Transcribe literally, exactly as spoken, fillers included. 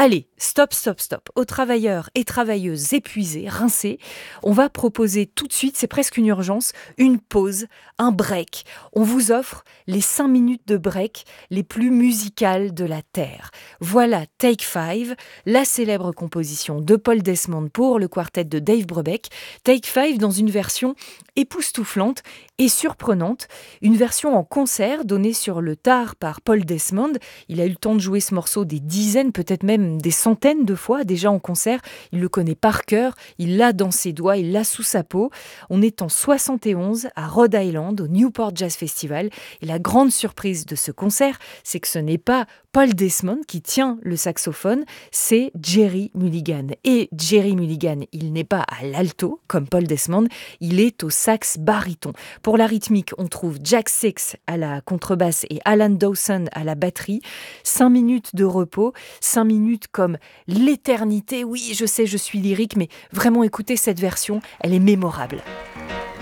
Allez, stop, stop, stop. Aux travailleurs et travailleuses épuisés, rincés, on va proposer tout de suite, c'est presque une urgence, une pause, un break. On vous offre les cinq minutes de break les plus musicales de la Terre. Voilà Take Five, la célèbre composition de Paul Desmond pour le quartet de Dave Brubeck. Take Five dans une version époustouflante et surprenante, une version en concert donnée sur le tard par Paul Desmond. Il a eu le temps de jouer ce morceau des dizaines, peut-être même des centaines de fois déjà en concert. Il le connaît par cœur, il l'a dans ses doigts, il l'a sous sa peau. On est en soixante et onze à Rhode Island, au Newport Jazz Festival. Et la grande surprise de ce concert, c'est que ce n'est pas Paul Desmond qui tient le saxophone, c'est Gerry Mulligan. Et Gerry Mulligan, il n'est pas à l'alto comme Paul Desmond, il est au sax baryton. Pour la rythmique, on trouve Jack Six à la contrebasse et Alan Dawson à la batterie. Cinq minutes de repos, cinq minutes comme l'éternité. Oui, je sais, je suis lyrique, mais vraiment écoutez cette version, elle est mémorable.